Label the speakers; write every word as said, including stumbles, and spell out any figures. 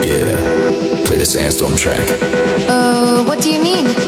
Speaker 1: Yeah, play the Sandstorm track.
Speaker 2: Uh, what do you mean?